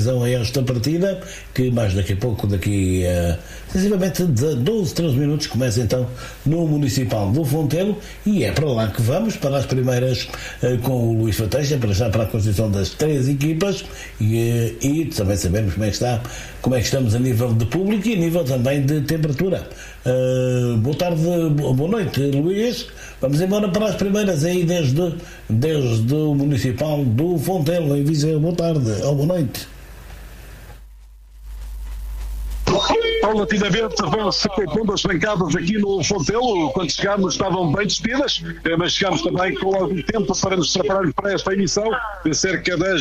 antevisão a esta partida, que mais daqui a pouco, daqui a sensivelmente 12, 13 minutos, começa então no Municipal do Fontelo, e é para lá que vamos, para as primeiras com o Luís Fateixa, para já para a constituição das 3 equipas, e também sabemos como é que estamos a nível de público e a nível também de temperatura. Boa tarde, boa noite, Luís. Vamos embora para as primeiras aí desde o Municipal do Fontelo, em Viseu. Boa tarde, ou boa noite. Paulatinamente vão-se compondo as bancadas aqui no Fontelo. Quando chegámos estavam bem despidas, mas chegámos também com algum tempo para nos prepararmos para esta emissão, de cerca das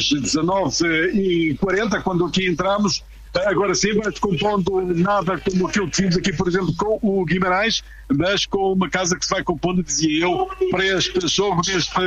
19h40, quando aqui entramos. Agora sim vai-se compondo nada como aquilo que vimos aqui, por exemplo, com o Guimarães, mas com uma casa que se vai compondo, dizia eu, para este jogo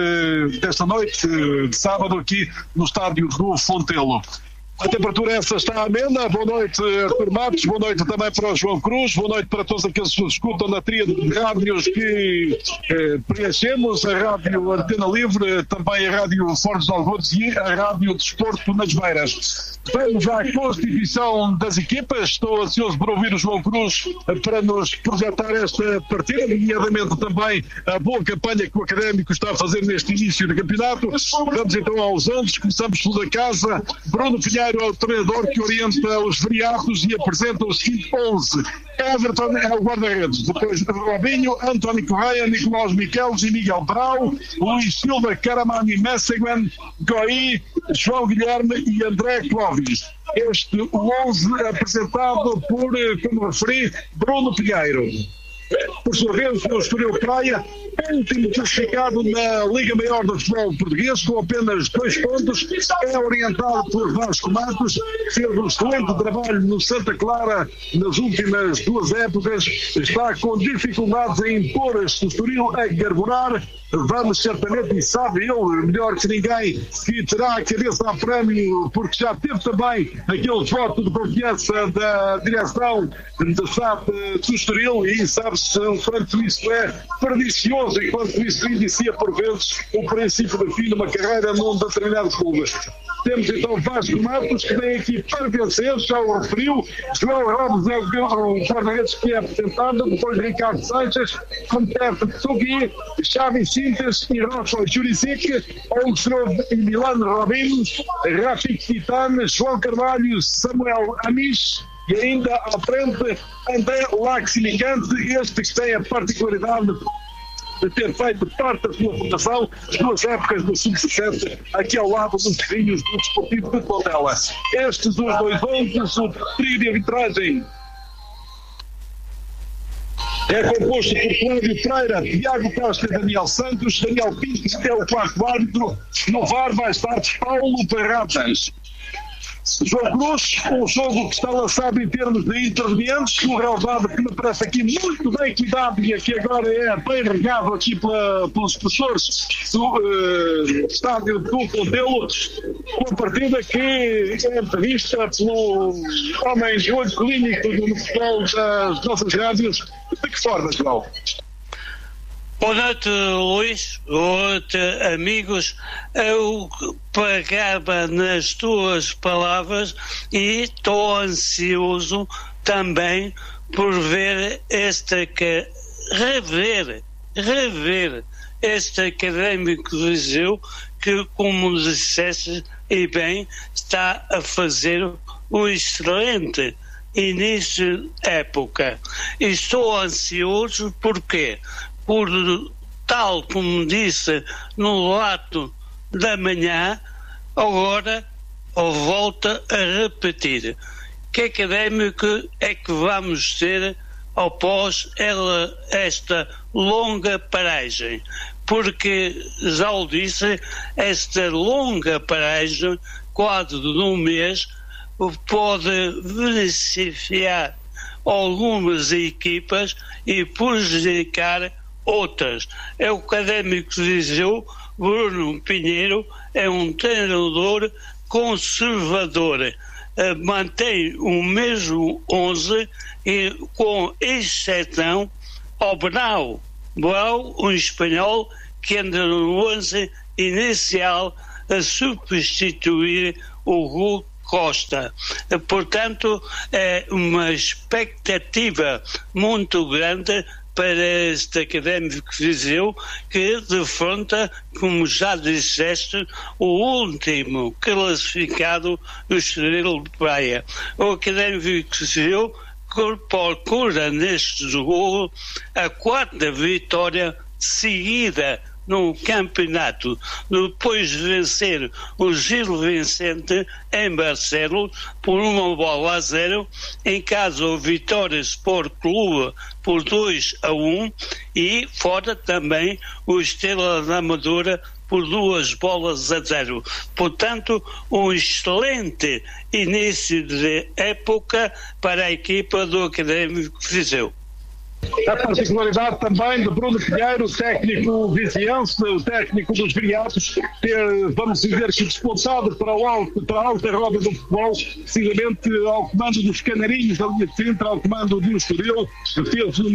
desta noite de sábado aqui no estádio do Fontelo. A temperatura essa está amena. Boa noite, Artur Matos. Boa noite também para o João Cruz. Boa noite para todos aqueles que nos escutam na tríade de rádios que preenchemos. A Rádio Antena Livre, também a Rádio Fortes de Algodos e a Rádio Desporto nas Beiras. Vamos à constituição das equipas. Estou ansioso por ouvir o João Cruz para nos projetar esta partida, nomeadamente também a boa campanha que o Académico está a fazer neste início do campeonato. Vamos então aos 11. Começamos pela casa. Bruno Pinheiro é o treinador que orienta os variados e apresenta o seguinte 11. Everton é o guarda-redes. Depois Robinho, António Correia, Nicolás Miqueles e Miguel Brau, Luís Silva, Caramani, Messeguin, Goi, João Guilherme e André Clóvis. Este 11 apresentado por, como referi, Bruno Pinheiro. Por sua vez, o Estoril Praia, último classificado na Liga Maior do Futebol Português, com apenas 2 pontos, é orientado por Vasco Matos, fez um excelente trabalho no Santa Clara nas últimas 2 épocas, está com dificuldades em impor este Estoril a carburar. Vamos certamente, e sabe ele melhor que ninguém, que terá a cabeça a prémio, porque já teve também aquele voto de confiança da direção da SAD do Estoril, e sabe-se o quanto isso é pernicioso e quanto isso inicia por vezes o princípio do fim de uma carreira num determinado clube. Temos então Vasco Matos, que vem aqui para vencer, já o referiu. João Ramos é o guarda-redes que é apresentado, depois Ricardo Sanches, Roberto Tsugui, Xavi Sintes e Rafa Juricic, Olstrov e Milano Robin, Rafik Titane, João Carvalho, Samuel Amis, e ainda à frente André Laxinicante, este que tem a particularidade de ter feito parte da sua fundação, 2 épocas do Sub-17, aqui ao lado dos filhos do Desportivo de Tondela. Estes os 2 11, o trio de arbitragem é composto por Cláudio Freira, Tiago Costa e Daniel Santos. Daniel Pinto, que é o 4º árbitro. No VAR vai estar Paulo Barratas. João Cruz, um jogo que está lançado em termos de intervenientes, um relevado que me parece aqui muito bem cuidado e que agora é bem regado aqui pelos professores do estádio do Fontelo, uma partida que é prevista pelo homem de olho clínico do futebol das nossas rádios. De que forma, João? Boa noite, Luís. Boa noite, amigos. Eu pegava nas tuas palavras e estou ansioso também por ver rever este Académico de Viseu, que, como disseste e bem, está a fazer um excelente início de época. E estou ansioso porque, por tal como disse no ato da manhã, agora volta a repetir. Que Académico é que vamos ter após esta longa paragem? Porque, já o disse, esta longa paragem, quase de um mês, pode beneficiar algumas equipas e prejudicar outras. É o Académico de Viseu. Bruno Pinheiro é um treinador conservador, mantém o mesmo 11 e, com exceção ao Brau, um espanhol que anda no 11 inicial a substituir o Hugo Costa. Portanto, é uma expectativa muito grande para este Académico Viseu, que defronta, como já disseste, o último classificado, o Estoril de Praia. O Académico Viseu procura neste jogo a 4ª vitória seguida no campeonato, depois de vencer o Gil Vicente em Barcelos por 1-0, em casa o Vitória Sport Clube por 2-1 e fora também o Estrela da Amadora por 2-0. Portanto, um excelente início de época para a equipa do Académico Viseu. A particularidade também de Bruno Pinheiro, o técnico viziense, o técnico dos Viriatos, ter, vamos dizer que disputado para a alta roda do futebol, precisamente ao comando dos Canarinhos da linha de centro, ao comando do Estoril, fez um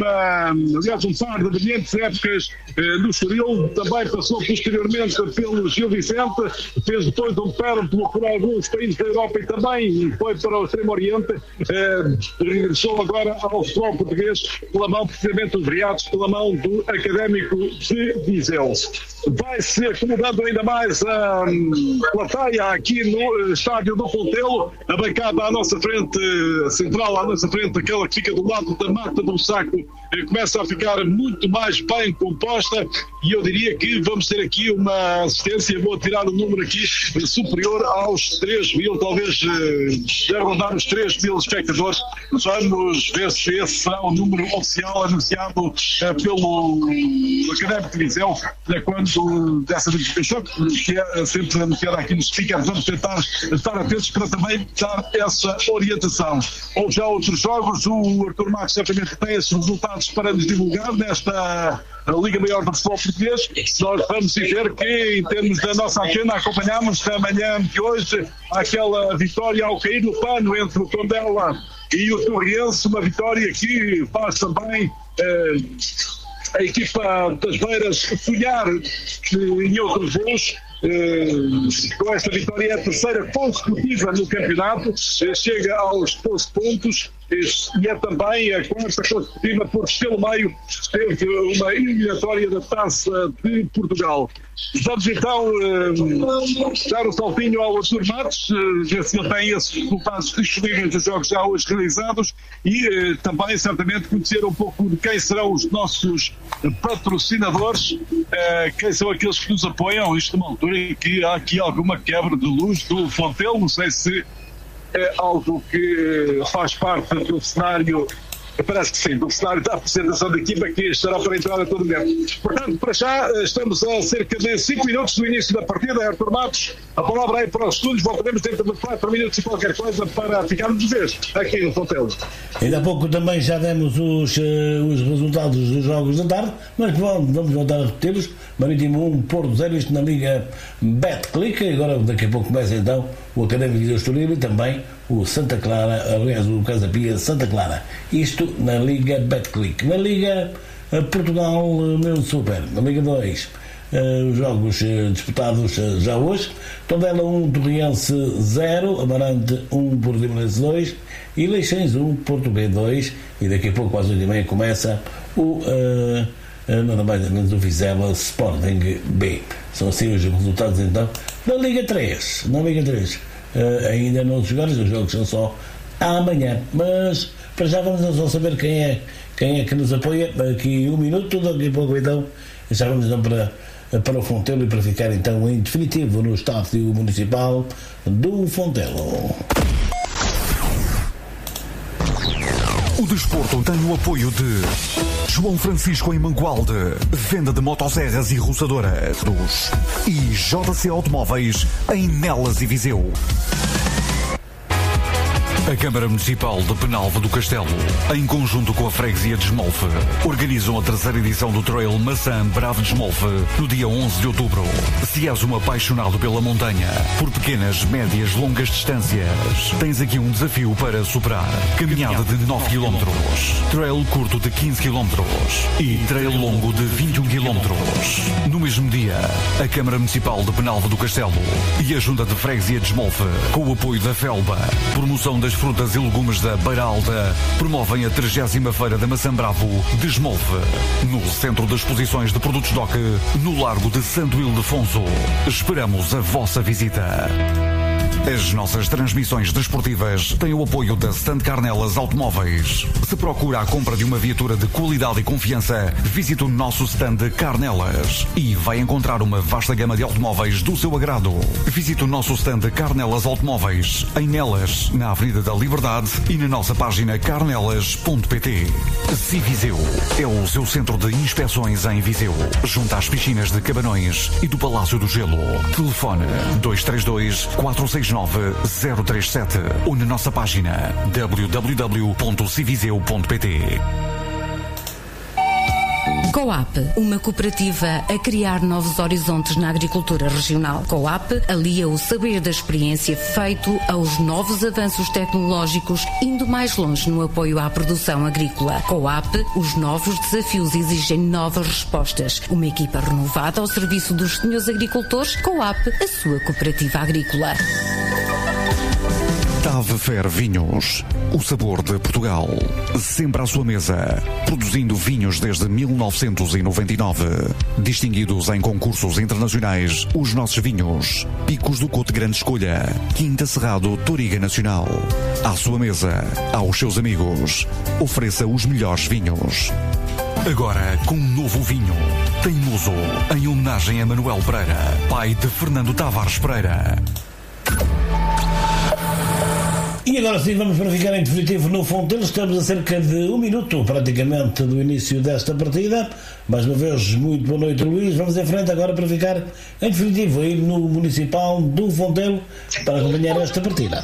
par de brilhantes épocas no Estoril, também passou posteriormente pelo Gil Vicente, fez depois um périplo por alguns países da Europa e também foi para o Extremo Oriente, regressou agora ao futebol português pela mão, precisamente os Viriatos, pela mão do Académico de Viseu. Vai-se acomodando ainda mais a plateia aqui no estádio do Fontelo, a bancada à nossa frente, central à nossa frente, aquela que fica do lado da Mata do Saco, começa a ficar muito mais bem composta e eu diria que vamos ter aqui uma assistência, vou tirar o número aqui, superior aos 3.000, talvez deve rondar os 3.000 espectadores. Vamos ver se esse será o número oficial anunciado pelo Académico de Viseu, quando dessa distribuição, que é sempre anunciada aqui nos speakers. Vamos tentar estar atentos para também dar essa orientação. Ou já outros jogos, o Artur Marques certamente tem esses resultados para nos divulgar nesta Liga Maior do Futebol Português. Nós vamos dizer que, em termos da nossa agenda, acompanhamos na manhã de hoje aquela vitória ao cair no pano entre o Tondela e o Torriense, uma vitória que faz também a equipa das Beiras sonhar em outros voos. Com esta vitória é a 3ª consecutiva no campeonato, chega aos 12 pontos e é também a 4ª consecutiva, porque pelo meio teve uma eliminatória da Taça de Portugal. Vamos então dar um saltinho ao Artur Matos, ver se ele tem esses resultados disponíveis dos jogos já hoje realizados e também certamente conhecer um pouco de quem serão os nossos patrocinadores, quem são aqueles que nos apoiam. Isto numa altura em que há aqui alguma quebra de luz do Fontelo, não sei se é algo que faz parte do cenário, parece que sim, do cenário da apresentação da equipa que estará para entrar a todo momento. Portanto, para já, estamos a cerca de 5 minutos do início da partida. Artur Matos, a palavra aí para os estudos, voltaremos dentro de 4 minutos e qualquer coisa para ficarmos de vez aqui no Fontelo. Ainda há pouco também já demos os resultados dos jogos da tarde, mas vamos voltar a repeti-los. Marítimo 1, Porto 0, isto na Liga Betclic. Agora daqui a pouco começa então o Académico de Estoril e também o Santa Clara, aliás o Casa Pia Santa Clara, isto na Liga Betclic. Na Liga Portugal meu Super, na Liga 2, os jogos disputados já hoje: Tondela 1, Torriense 0, Amarante 1, Portimonense 2 e Leixões 1, Porto B 2, e daqui a pouco às 8h30 começa o nada mais ou menos o Vizela Sporting B. São assim os resultados então da Liga 3. Na Liga 3 ainda não jogaram, os jogos são só amanhã, mas para já vamos só saber quem é que nos apoia. Aqui um minuto, daqui a pouco então já vamos então para o Fontelo e para ficar então em definitivo no estádio municipal do Fontelo. O desporto tem o apoio de João Francisco em Mangualde, venda de motosserras e roçadoras, e JC Automóveis em Nelas e Viseu. A A Câmara Municipal de Penalva do Castelo, em conjunto com a Freguesia de Esmolfe, organizam a terceira edição do Trail Maçã Bravo de Esmolfe no dia 11 de outubro. Se és um apaixonado pela montanha, por pequenas, médias, longas distâncias, tens aqui um desafio para superar. Caminhada de 9 km, trail curto de 15 km e trail longo de 21 km. No mesmo dia, a Câmara Municipal de Penalva do Castelo e a Junta de Freguesia de Esmolfe, com o apoio da Felba, promoção das frutas e legumes da Beira Alta, promovem a 30ª Feira da Maçã Bravo de Esmolfe, no Centro de Exposições de Produtos DOC, no Largo de Santo Ildefonso. Esperamos a vossa visita. As nossas transmissões desportivas têm o apoio da Stand Carnelas Automóveis. Se procura a compra de uma viatura de qualidade e confiança, visite o nosso stand Carnelas e vai encontrar uma vasta gama de automóveis do seu agrado. Visite o nosso stand Carnelas Automóveis em Nelas, na Avenida da Liberdade e na nossa página carnelas.pt. Civiseu é o seu centro de inspeções em Viseu, junto às piscinas de Cabanões e do Palácio do Gelo. Telefone 232-469-037 ou na nossa página www.civiseu.pt. Coap, uma cooperativa a criar novos horizontes na agricultura regional. Coap alia o saber da experiência feito aos novos avanços tecnológicos, indo mais longe no apoio à produção agrícola. Coap, os novos desafios exigem novas respostas. Uma equipa renovada ao serviço dos senhores agricultores. Coap, a sua cooperativa agrícola. Tavefer Vinhos, o sabor de Portugal, sempre à sua mesa, produzindo vinhos desde 1999, distinguidos em concursos internacionais, os nossos vinhos, Picos do Cote Grande Escolha, Quinta Cerrado Toriga Nacional, à sua mesa, aos seus amigos, ofereça os melhores vinhos. Agora com um novo vinho, Teimoso, em homenagem a Manuel Pereira, pai de Fernando Tavares Pereira. E agora sim, vamos verificar em definitivo no Fontelo. Estamos a cerca de 1 minuto praticamente do início desta partida. Mais uma vez, muito boa noite, Luís. Vamos em frente agora para ficar em definitivo aí no Municipal do Fontelo para acompanhar esta partida.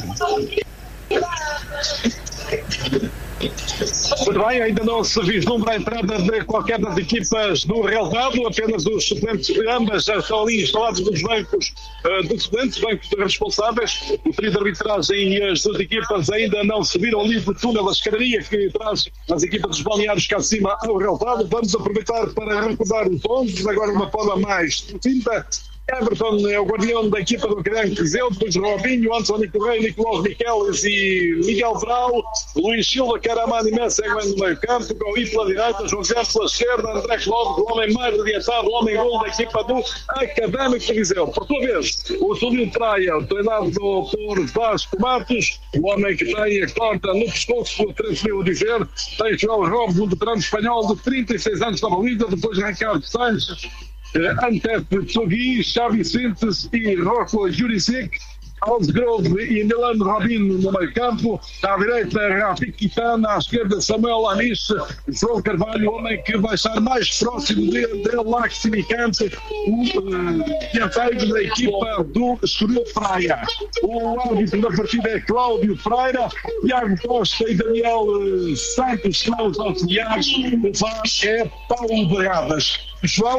Muito bem, ainda não se vislumbra a entrada de qualquer das equipas do relevado, apenas os suplentes de ambas já estão ali instalados nos bancos dos suplentes, bancos responsáveis. O trio de arbitragem e as duas equipas ainda não se viram ali do túnel da escadaria que traz as equipas dos balneários cá acima ao relevado. Vamos aproveitar para recordar os 11, agora de uma forma mais sucinta. Everton é o guardião da equipa do Académico de Viseu, depois Robinho, António Correia, Nicolau Miquelis e Miguel Brau, Luís Silva, Caramani e Messi no meio campo, Goi pela direita, João Zé pela esquerda, André Clóvis, o homem mais adiantado, o homem gol da equipa do Académico de Viseu. Por sua vez, o Solino Praia, treinado por Vasco Matos, o homem que tem a corda no pescoço, por transferiu dizer, tem João Robes, um veterano espanhol de 36 anos da baliza, depois Ricardo Sanches, Antep Tsogui, Xavi Sintes e Rocco Jurisic, Alsgrove e Milano Robinho no meio campo, à direita Rafik Kitana, à esquerda Samuel Aniche, João Carvalho, o homem que vai estar mais próximo de Laximicante, o dianteiro da equipa do Estoril Praia. O árbitro da partida é Cláudio Freira, Tiago Costa e Daniel Santos são os auxiliares, o VAR é Paulo Bragadas. João,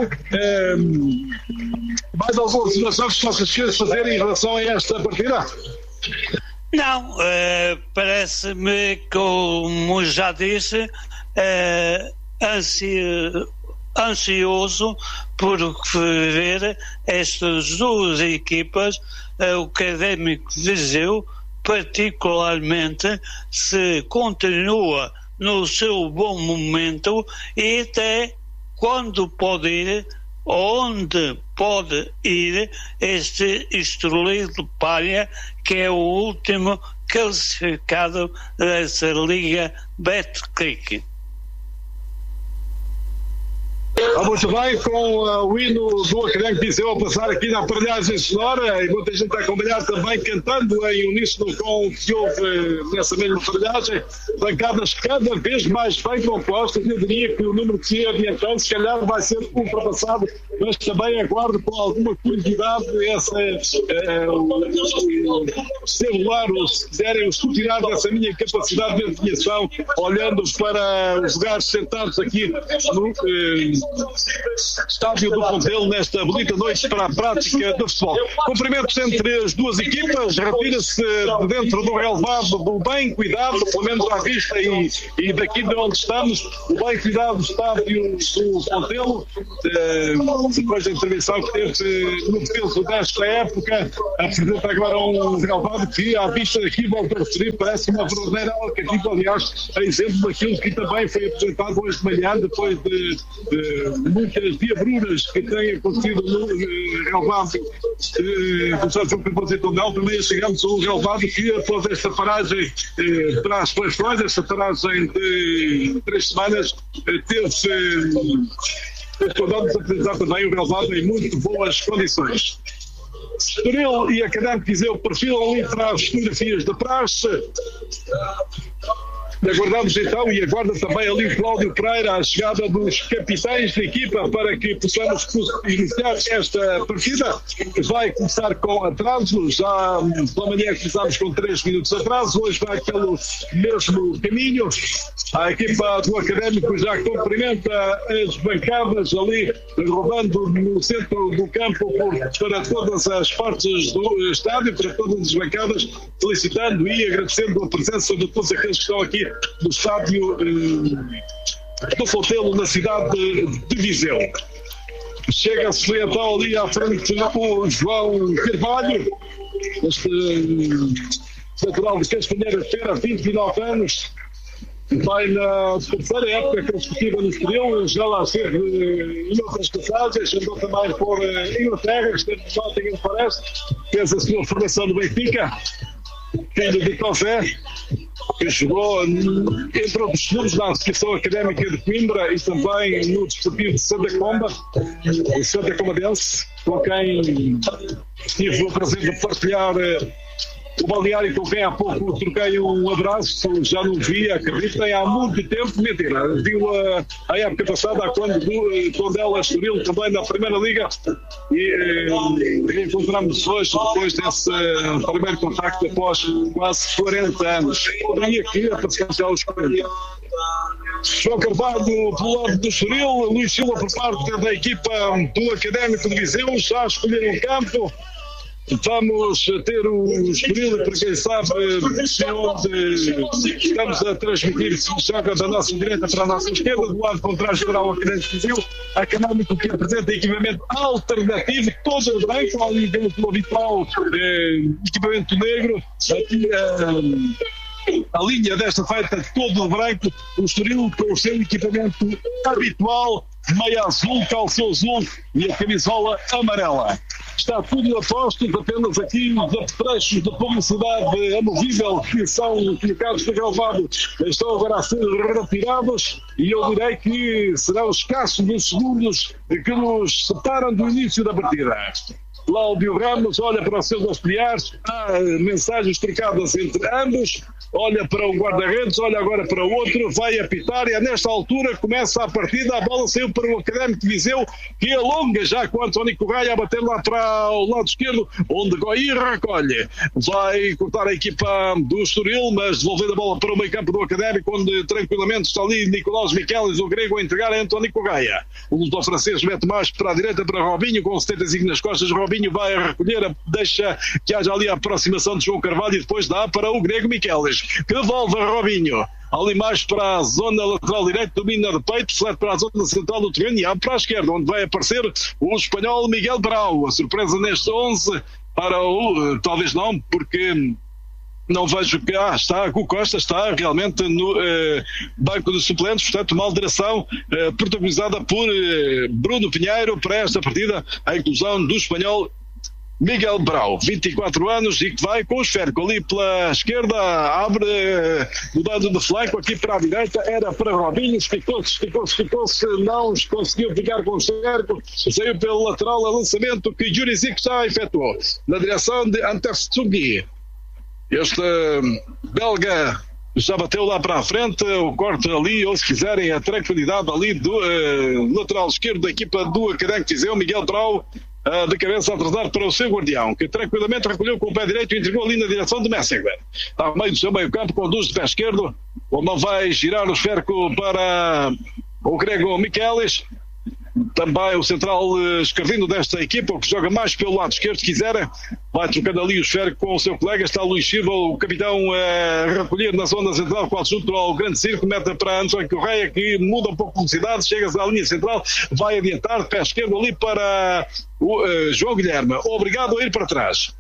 mais alguma observação que vocês queiram fazer em relação a esta partida? Não, parece-me, como já disse, ansioso por ver estas duas equipas, o Académico de Viseu, particularmente, se continua no seu bom momento e até quando pode ir, onde pode ir este Estoril de Palha, que é o último classificado dessa Liga Betclic. Muito bem, com o hino do Académico de Viseu a passar aqui na aparelhagem sonora, e muita gente a acompanhar também cantando em uníssono com o que houve nessa mesma aparelhagem, bancadas cada vez mais bem compostas. Eu diria que o número que se adiantando se calhar vai ser ultrapassado, mas também aguardo com alguma curiosidade celular, ou se quiserem, o escrutinar dessa minha capacidade de adivinhação, olhando para os lugares sentados aqui no estádio do Fontelo nesta bonita noite para a prática do futebol. Cumprimentos entre as duas equipas, retira-se dentro do relevado do bem cuidado, pelo menos à vista e daqui de onde estamos, o bem cuidado do estádio do Fontelo, depois da intervenção que teve no peso desta época, apresenta agora um relevado que à vista daqui, volto a referir, parece uma verdadeira alcativa, aliás, a exemplo daquilo que também foi apresentado hoje de manhã, depois de muitas diabruras que têm acontecido no relevado do São João Campeonato de Tondela. Também chegamos a um relevado que, após esta paragem para as seleções, esta paragem de 3 semanas, teve-nos a apresentar também o relevado em muito boas condições. Estoril e Académico de Viseu perfilam ali para as fotografias da praxe. Aguardamos então, e aguarda também ali o Cláudio Pereira, a chegada dos capitães da equipa para que possamos iniciar esta partida, que vai começar com atraso. Já pela manhã começámos com 3 minutos de atraso, hoje vai pelo mesmo caminho. A equipa do Académico já cumprimenta as bancadas ali, rodando no centro do campo para todas as partes do estádio, para todas as bancadas, felicitando e agradecendo a presença de todos aqueles que estão aqui do estádio do Fontelo, na cidade de Viseu. Chega-se então ali à frente o João Carvalho, este natural de Castelheira Feira, 29 anos, vai na terceira época consecutiva no Estoril, já lá esteve em outras passagens, andou também por Inglaterra, esteve no Nottingham Forest, fez a sua formação no Benfica, filho de Tofé, que jogou, entre outros clubes, na Associação Académica de Coimbra e também no Desportivo de Santa Comba, o Santa Combadense, com quem tive o prazer de partilhar o balneário, com quem há pouco troquei um abraço. Já não vi, acreditem, há muito tempo, mentira, vi-o a época passada, quando ela Estoril também na Primeira Liga, e encontramos hoje, depois desse primeiro contacto após quase 40 anos. Poderia aqui a passar aos 40. João Carvalho pelo lado do Estoril, Luís Silva por parte da equipa do Académico de Viseu, já escolheram o campo. Vamos ter o Estoril, para quem sabe de onde estamos a transmitir, se joga da nossa direita para a nossa esquerda, do lado contrário geral ao Académico de Viseu, Académico que apresenta equipamento alternativo, todo em branco, ali dentro do habitual equipamento negro. Aqui a linha desta feita todo branco, o Estoril com o seu equipamento habitual, meia azul, calção azul e a camisola amarela. Está tudo a postos, apenas aqui os apetrechos de publicidade amovível que são colocados no relevado estão agora a ser retirados, e eu direi que serão escassos os segundos que nos separam do início da partida. Cláudio Ramos olha para os seus auxiliares, há mensagens trocadas entre ambos, olha para um guarda-redes, olha agora para o outro, vai apitar, e nesta altura começa a partida. A bola saiu para o Académico de Viseu, que alonga já com António Correia a bater lá para o lado esquerdo, onde Goí recolhe. Vai cortar a equipa do Estoril, mas devolvendo a bola para o meio campo do Académico, onde tranquilamente está ali Nicolás Miquelis, o grego, a entregar a António Correia. O lutador francês mete mais para a direita para Robinho, com 75 nas costas. Robinho vai a recolher, deixa que haja ali a aproximação de João Carvalho, e depois dá para o grego Miquelis, que devolve a Robinho. Ali mais para a zona lateral direita, domina de peito, flete para a zona central do terreno e abre para a esquerda, onde vai aparecer o espanhol Miguel Brau. A surpresa neste 11 para o... talvez não, porque não vejo que... está, Gu Costa está realmente no banco de suplentes, portanto uma alteração protagonizada por Bruno Pinheiro para esta partida, a inclusão do espanhol Miguel Brau, 24 anos, e que vai com o esférico ali pela esquerda, abre, mudando de flanco aqui para a direita, era para Robinho, esticou-se, não conseguiu ficar com o esférico, saiu pelo lateral, a lançamento que Jurisic já efetuou, na direção de Antefsugui. Este belga já bateu lá para a frente, o corte ali, ou se quiserem, a tranquilidade ali do lateral esquerdo da equipa do Académico de Viseu, Miguel Brau, de cabeça a atrasar para o seu guardião, que tranquilamente recolheu com o pé direito e entregou ali na direção de Messenger. Está ao meio do seu meio campo, conduz de pé esquerdo, onde não vai girar o esférico para o grego Michelis. Também o central esquerdino desta equipa, que joga mais pelo lado esquerdo, se quiser, vai trocando ali o esférico com o seu colega. Está Luís Silva, o capitão, a recolher na zona central, quase junto ao grande círculo, mete para António Correia, que muda um pouco de velocidade, chega-se à linha central, vai adiantar, pé esquerdo ali para o João Guilherme, obrigado a ir para trás.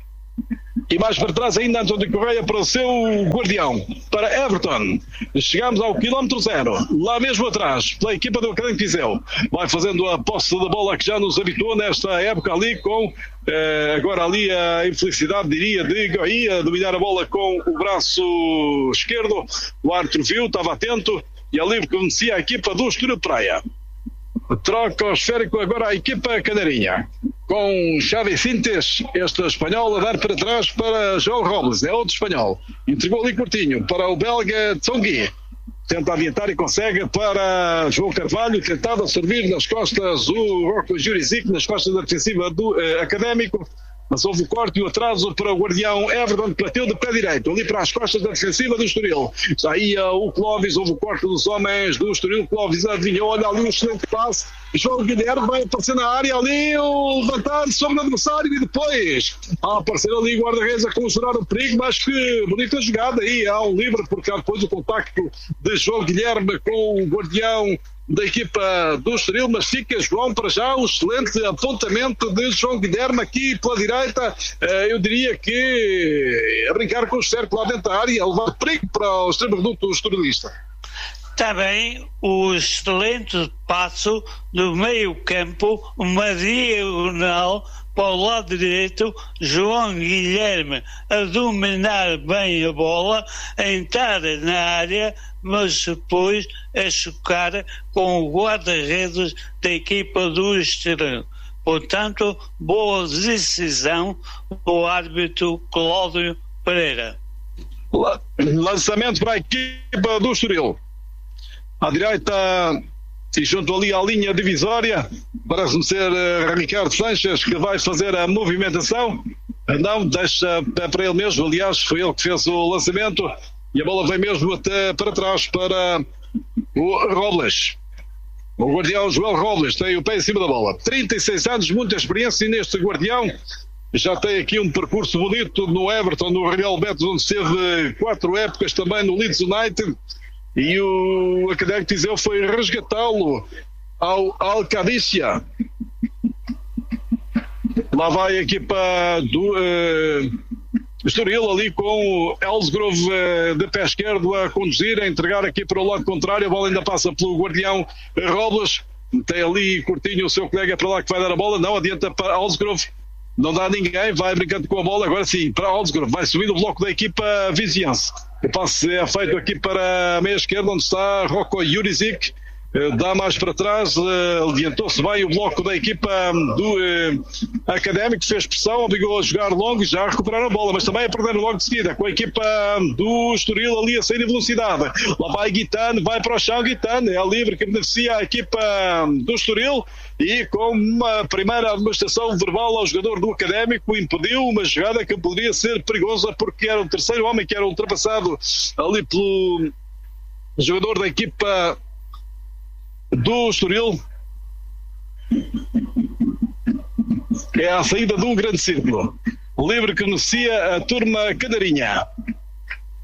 E mais para trás ainda António Correia para o seu guardião, para Everton. Chegamos ao quilómetro 0, lá mesmo atrás, pela equipa do Académico de Viseu. Vai fazendo a posse da bola que já nos habituou nesta época ali, com agora ali a infelicidade, diria, de Goia, a dominar a bola com o braço esquerdo. O árbitro viu, estava atento, e ali conhecia a equipa do Estoril Praia. Troca o esférico agora a equipa Canarinha, com Xavi Fintes, este espanhol, a dar para trás para João Robles, é outro espanhol, entregou ali curtinho para o belga Tsongi, tenta adiantar e consegue para João Carvalho, tentado servir nas costas o Rocco Jurisic, nas costas da defensiva do Académico, mas houve o corte e o atraso para o guardião Everton, que bateu de pé direito, ali para as costas da defensiva do Estoril. Já ia o Clóvis, houve o corte dos homens do Estoril, Clóvis adivinhou, olha ali o excelente passe, João Guilherme vai aparecer na área, ali o levantar sobre o adversário e depois a aparecer ali o guarda-redes a conjurar o perigo, mas que bonita jogada aí, há um livre, porque há depois o contacto de João Guilherme com o guardião da equipa do Estoril, mas fica, João, para já o excelente apontamento de João Guilherme aqui pela direita, eu diria que a brincar com o cerco lá dentro da área, a levar perigo para o extremo reduto estorilista. Também o excelente passo do meio campo, uma diagonal para o lado direito, João Guilherme a dominar bem a bola, a entrar na área, mas depois a chocar com o guarda-redes da equipa do Estoril. Portanto, boa decisão do árbitro Cláudio Pereira. Lançamento para a equipa do Estoril. À direita e junto ali à linha divisória, parece-me ser Ricardo Sanches que vai fazer a movimentação. Não, deixa para ele mesmo, aliás, foi ele que fez o lançamento e a bola vem mesmo até para trás para o Robles. O guardião João Robles tem o pé em cima da bola. 36 anos, muita experiência neste guardião. Já tem aqui um percurso bonito no Everton, no Real Betis, onde esteve 4 épocas, também no Leeds United. E o Académico de Viseu foi resgatá-lo ao Alcadícia. Lá vai a equipa do Estoril ali com o Elsgrove de pé esquerdo a conduzir, a entregar aqui para o lado contrário. A bola ainda passa pelo guardião Robles. Tem ali curtinho o seu colega para lá que vai dar a bola. Não adianta para Elsgrove. Não dá a ninguém, vai brincando com a bola, agora sim, para Oldsgrove, vai subir o bloco da equipa viziense. O passe é feito aqui para a meia esquerda, onde está Rocco Jurisic, dá mais para trás, adiantou-se bem o bloco da equipa do Académico, fez pressão, obrigou a jogar longo e já a recuperar a bola, mas também a perder logo de seguida, com a equipa do Estoril ali a sair em velocidade. Lá vai Guitane, vai para o chão Guitane, é livre que beneficia a equipa do Estoril. E com uma primeira demonstração verbal ao jogador do Académico, impediu uma jogada que poderia ser perigosa, porque era o terceiro homem que era ultrapassado ali pelo jogador da equipa do Estoril. É a saída de um grande círculo. Livre que beneficia a turma Canarinha. Parece-me ser Aldgrove ali para fazer a movimentação.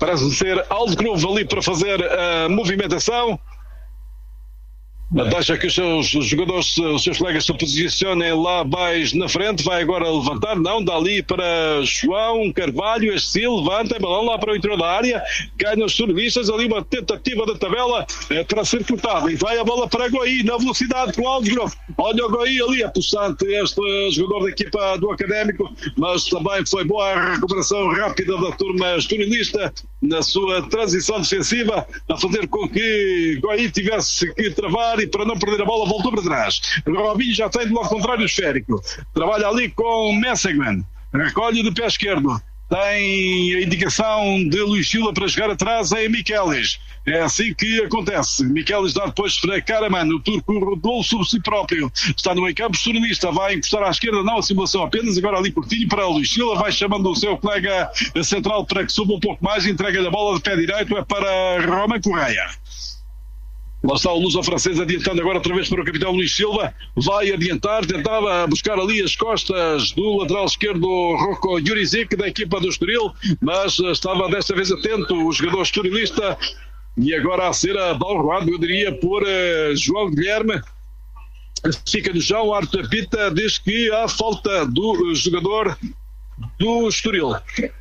Deixa que os seus jogadores, os seus colegas se posicionem lá mais na frente. Vai agora levantar, não, dá ali para João Carvalho. Este levanta, balão lá para o interior da área. Ganha os turnistas, ali uma tentativa da tabela para ser cortada. E vai a bola para Goi, na velocidade com o Alves. Olha o Goi ali, é possante este jogador da equipa do Académico, mas também foi boa a recuperação rápida da turma estorilista na sua transição defensiva, a fazer com que Goi tivesse que travar e para não perder a bola voltou para trás. Robinho já tem do lado contrário o esférico, trabalha ali com Messegman, recolhe de pé esquerdo, tem a indicação de Luís Silva para jogar atrás em Miquelis. É assim que acontece. Miquelis dá depois para Karaman, o turco rodou sobre si próprio, está no meio campo, Soronista vai encostar à esquerda, não a simulação apenas, agora ali curtinho para o Luís Silva, vai chamando o seu colega central para que suba um pouco mais, entrega-lhe a bola de pé direito, é para Romain Correia. Lá está o luso-francês adiantando agora outra vez para o capitão Luís Silva, vai adiantar, tentava buscar ali as costas do lateral esquerdo Rocco Jurizic da equipa do Estoril, mas estava desta vez atento o jogador estorilista e agora a ser abalroado, eu diria, por João Guilherme. Fica no chão, o árbitro apita, diz que há falta do jogador do Estoril.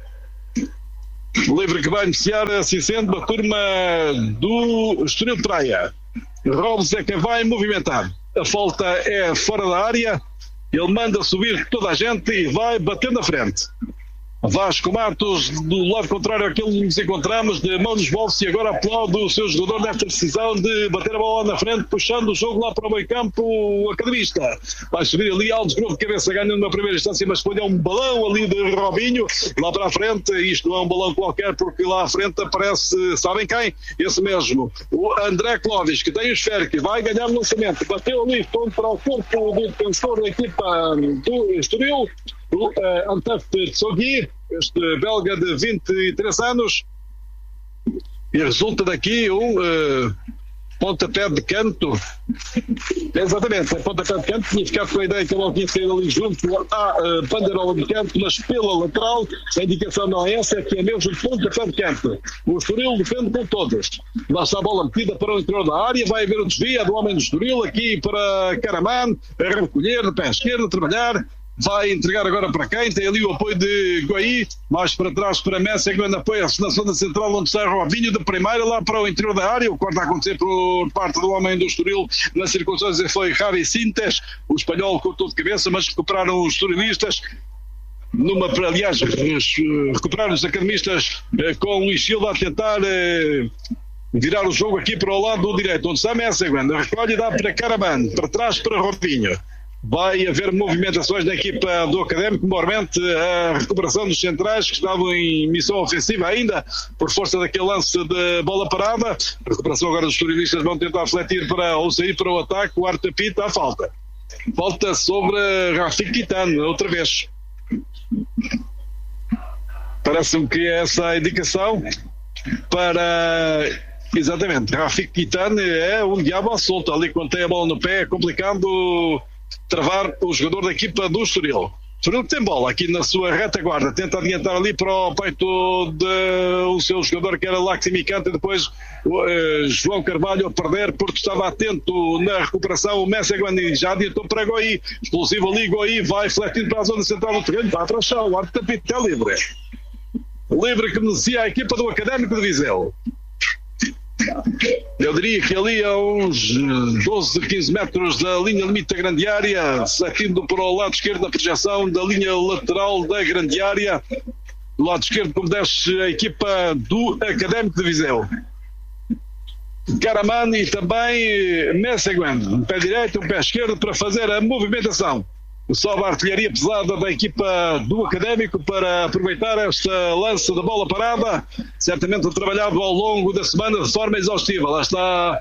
Livre que vai iniciar, assim sendo, a turma do Estoril Praia. Robes é quem vai movimentar. A falta é fora da área. Ele manda subir toda a gente e vai bater na frente. Vasco Matos, do lado contrário àquele que nos encontramos, de mão nos bolsos, e agora aplaude o seu jogador nesta decisão de bater a bola na frente, puxando o jogo lá para o meio campo, o academista. Vai subir ali Alves Groove de cabeça, ganha numa primeira instância, mas foi um balão ali de Robinho, lá para a frente. Isto não é um balão qualquer, porque lá à frente aparece, sabem quem? Esse mesmo, o André Clóvis, que tem o esférico, vai ganhar o lançamento, bateu ali contra o corpo do defensor da equipa do Estoril, o Antef Tsogui, este belga de 23 anos, e resulta daqui um pontapé de canto. Exatamente, é pontapé de canto. Tinha ficado com a ideia que ele não tinha saído ali junto à bandeirola de canto, mas pela lateral. A indicação não é essa, é que é mesmo pontapé de canto. O Estoril defende com todas. Lá está a bola metida para o interior da área, vai haver o desvio do homem do Estoril, aqui para Karaman, a recolher de pé esquerdo, a trabalhar. Vai entregar agora para quem? Tem ali o apoio de Goi, mais para trás para Messi, que apoia-se na zona central, onde está Robinho, de primeira lá para o interior da área. O quarto a acontecer por parte do homem do Estoril, na circunstância foi Javi Sintes, o espanhol cortou de cabeça, mas recuperaram os estorilistas. Aliás, recuperaram os academistas com o Luís Silva a tentar virar o jogo aqui para o lado direito, onde está Messi, recolhe e dá para Karaman, para trás para Robinho. Vai haver movimentações da equipa do Académico, normalmente a recuperação dos centrais que estavam em missão ofensiva ainda, por força daquele lance de bola parada. A recuperação agora dos estorilistas vão tentar refletir ou sair para o ataque. O árbitro apita a falta. Falta sobre Rafik Kitano, outra vez. Parece-me que é essa a indicação para... Exatamente, Rafik Kitano é um diabo à solta. Ali quando tem a bola no pé é complicado travar o jogador da equipa do Estoril. Estoril que tem bola aqui na sua retaguarda, tenta adiantar ali para o peito do seu jogador que era Laximicante, depois João Carvalho a perder porque estava atento na recuperação. O Messi já adiantou para Goi, explosivo ali, Goi vai fletindo para a zona central do terreno, vai para o chão, o árbitro é livre que beneficia a equipa do Académico de Viseu. Eu diria que ali a uns 12, 15 metros da linha limite da grande área, saindo para o lado esquerdo da projeção da linha lateral da grande área, do lado esquerdo como desce a equipa do Académico de Viseu. Karaman e também Messeguen, um pé direito, um pé esquerdo para fazer a movimentação. Sobe a artilharia pesada da equipa do Académico para aproveitar esta lança da bola parada, certamente trabalhado ao longo da semana de forma exaustiva. Lá está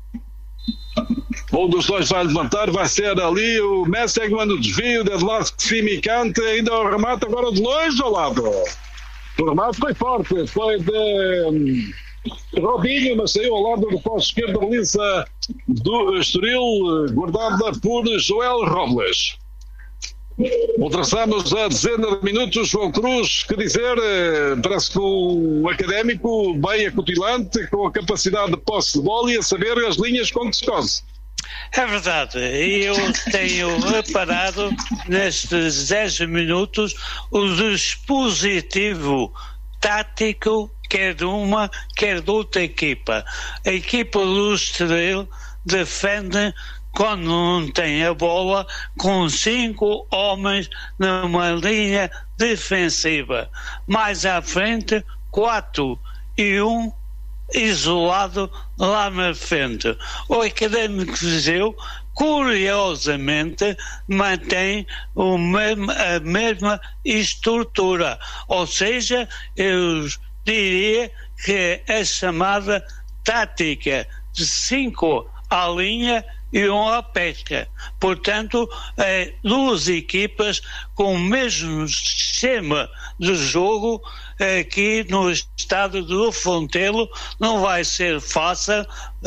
um dos dois, vai levantar, vai ser ali o Messegman, o desvio de Laximicante, ainda o remate agora de longe ao lado. O remate foi forte, foi de Robinho, mas saiu ao lado do posto esquerdo da baliza do Estoril, guardada por Joel Robles. Ultrapassamos a dezena de minutos. João Cruz, que dizer, parece que o Académico bem acutilante, com a capacidade de posse de bola e a saber as linhas com que se cose. É verdade, eu tenho reparado nestes 10 minutos o dispositivo tático, quer de uma, quer de outra equipa. A equipa do Estoril defende quando não tem a bola com 5 homens numa linha defensiva. Mais à frente, 4 e 1 isolado lá na frente. O Académico de Viseu, curiosamente, mantém a mesma estrutura, ou seja, eu diria que é a chamada tática de 5 à linha e 1 à pesca. Portanto, duas equipas com o mesmo sistema de jogo. Aqui no estado do Fontelo não vai ser fácil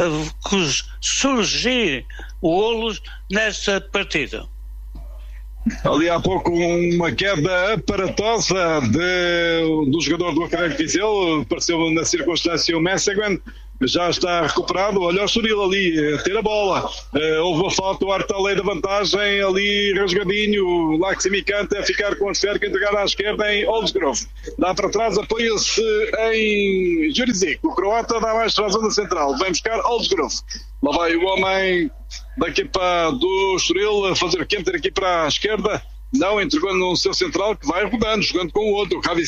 surgir golos nesta partida. Ali há pouco uma queda aparatosa do jogador do Académico de Viseu, apareceu na circunstância o Messeguen, já está recuperado. Olha o Estoril ali a ter a bola, houve uma falta, o Artalei da vantagem ali rasgadinho, Laximicante a ficar com a esfera, entregar à esquerda em Oldsgrove, dá para trás, apoia-se em Jurizic, o croata dá mais para a zona central, vem buscar Oldsgrove, lá vai o homem da equipa do Estoril a fazer o que ter aqui para a esquerda, não, entregando no seu central que vai rodando, jogando com o outro, Gavi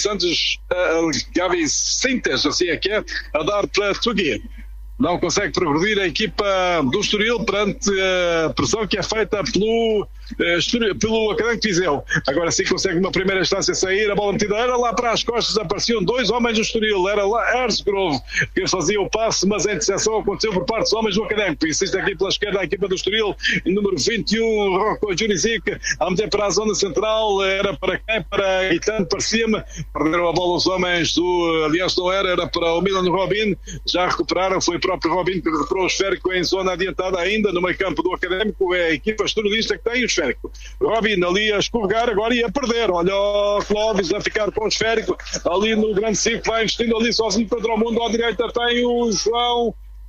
Sintes, assim é que é, a dar para Tugui. Não consegue progredir a equipa do Estoril perante a pressão que é feita pelo Académico de Viseu. Agora sim consegue uma primeira instância sair, a bola metida era lá para as costas, apareciam 2 homens do Estoril, era lá Erzgrove que fazia o passe, mas a interseção aconteceu por parte dos homens do Académico. Insiste aqui pela esquerda a equipa do Estoril, número 21, Rocco Jurizic, a meter para a zona central, era para quem? Para Guitano, parecia-me, perderam a bola os homens aliás não era para o Milan Robin, já recuperaram, foi o próprio Robin que recuperou o esférico em zona adiantada ainda, no meio campo do Académico, é a equipa estorilista que tem o esférico. Robin ali a escorregar agora e a perder, olha o Clóvis a ficar com o esférico ali no grande círculo, vai investindo ali sozinho contra o mundo, à direita tem o João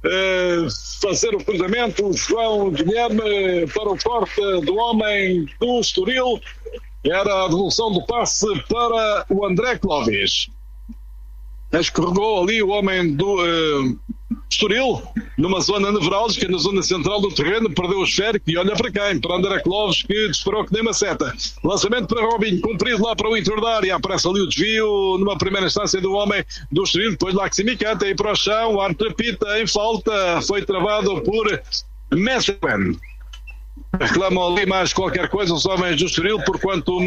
fazer o cruzamento, o João Guilherme para o corte do homem do Estoril, era a devolução do passe para o André Clóvis. Escorregou ali o homem do Estoril, numa zona nevrálgica, na zona central do terreno, perdeu o esférico e olha para quem? Para André Clóvis, que disparou que nem uma seta. Lançamento para Robinho, cumprido lá para o interior da área, aparece ali o desvio, numa primeira instância do homem do Estoril, depois Laximicante aí para o chão, o árbitro apita em falta, foi travado por Messeguen. Reclamam ali mais qualquer coisa os homens do Estoril, porquanto o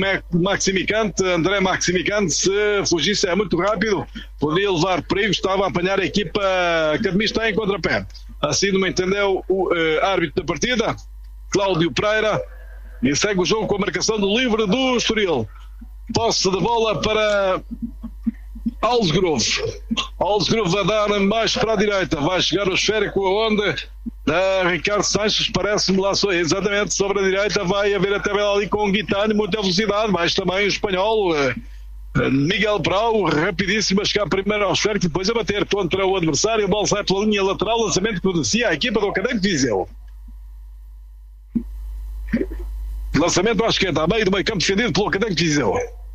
André Maximicante, se fugisse é muito rápido, podia levar perigo, estava a apanhar a equipa academista em contrapé. Assim não entendeu o árbitro da partida, Cláudio Pereira, e segue o jogo com a marcação do livre do Estoril. Posse de bola para Oldsgrove. Oldsgrove vai dar mais para a direita, vai chegar o esférico aonde? Ricardo Sanches, parece-me lá exatamente sobre a direita, vai haver a tabela ali com o Guitani, muita velocidade, mas também o espanhol Miguel Brau, rapidíssimo a chegar primeiro ao esférico, depois a bater contra o adversário, a bola sai pela linha lateral, lançamento que beneficia a equipa do Académico de Viseu. Lançamento à esquerda, a meio do meio campo defendido pelo Académico de Viseu.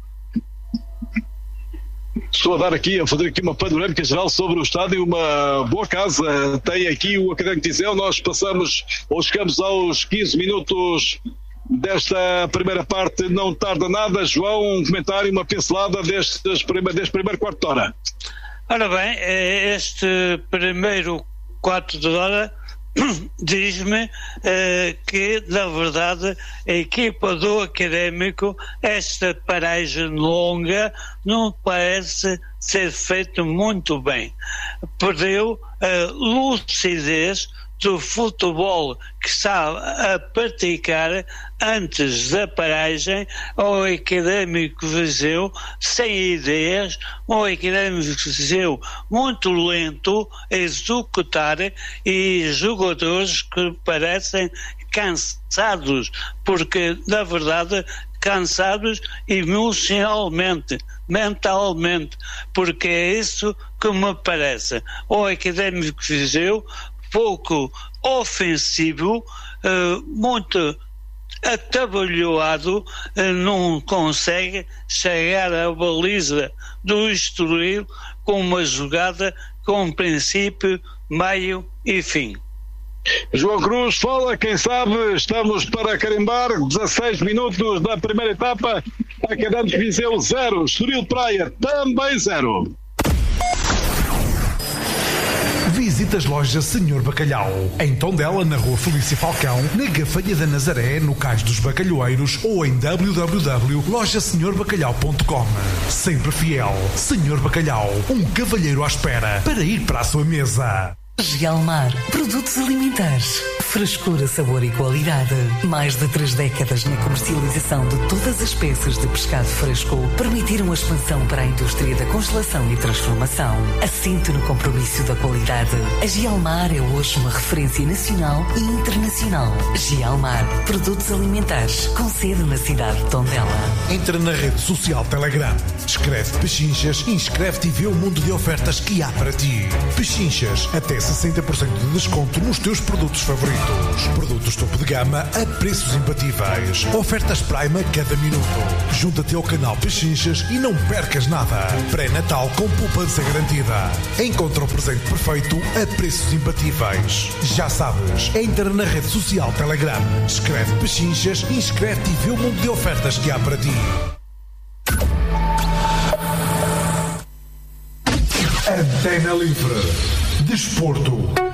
Estou a fazer aqui uma panorâmica geral sobre o estádio, uma boa casa tem aqui o Académico de Viseu. Nós chegamos aos 15 minutos desta primeira parte, não tarda nada. João, um comentário, uma pincelada deste primeiro quarto de hora. Ora bem, este primeiro quarto de hora diz-me que, na verdade, a equipa do Académico, esta paragem longa, não parece ser feito muito bem. Perdeu a lucidez do futebol que estava a praticar antes da paragem, ao Académico Viseu sem ideias, ao Académico Viseu muito lento a executar e jogadores que parecem cansados, porque na verdade cansados emocionalmente, mentalmente, porque é isso que me parece. O Académico Viseu pouco ofensivo, muito atabalhoado, não consegue chegar à baliza do Estoril com uma jogada com princípio, meio e fim. João Cruz fala, quem sabe, estamos para carimbar 16 minutos da primeira etapa. Acadantes Viseu 0, Estoril Praia também 0. Visite as lojas Senhor Bacalhau, em Tondela, na Rua Felício Falcão, na Gafanha da Nazaré, no Cais dos Bacalhoeiros ou em www.lojasenhorbacalhau.com. Sempre fiel, Senhor Bacalhau, um cavalheiro à espera para ir para a sua mesa. Gelmar, produtos alimentares, frescura, sabor e qualidade. Mais de 3 décadas na comercialização de todas as espécies de pescado fresco permitiram a expansão para a indústria da congelação e transformação. Assente no compromisso da qualidade. A Gelmar é hoje uma referência nacional e internacional. Gelmar, produtos alimentares, com sede na cidade de Tondela. Entra na rede social Telegram, escreve Pechinchas e inscreve-te e vê o mundo de ofertas que há para ti. Pechinchas, até 60% de desconto nos teus produtos favoritos. Produtos topo de gama a preços imbatíveis. Ofertas Prime a cada minuto. Junta-te ao canal Pechinchas e não percas nada. Pré-natal com poupança garantida. Encontra o presente perfeito a preços imbatíveis. Já sabes, entra na rede social Telegram, escreve Pechinchas e inscreve-te e vê o mundo de ofertas que há para ti. Antena Livre. Desporto.